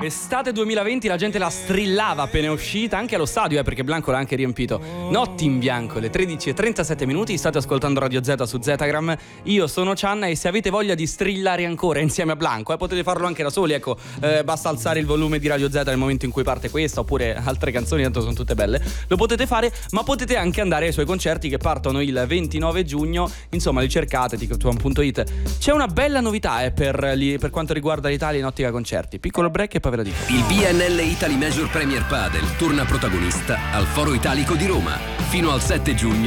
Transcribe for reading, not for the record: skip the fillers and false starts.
Estate 2020, la gente la strillava appena uscita, anche allo stadio, perché Blanco l'ha anche riempito. Notti in bianco, le 13:37 minuti, state ascoltando Radio Z su Zetagram. Io sono Cianna e se avete voglia di strillare ancora insieme a Blanco, potete farlo anche da soli, ecco, basta alzare il volume di Radio Z nel momento in cui parte questa, oppure altre canzoni, tanto sono tutte belle. Lo potete fare, ma potete anche andare ai suoi concerti che partono il 29 giugno, insomma li cercate, ticketone.it. C'è una bella novità per quanto riguarda l'Italia in ottica concerti. Piccolo break e poi ve lo dico. Il BNL Italy Major Premier Padel torna protagonista al Foro Italico di Roma. Fino al 7 giugno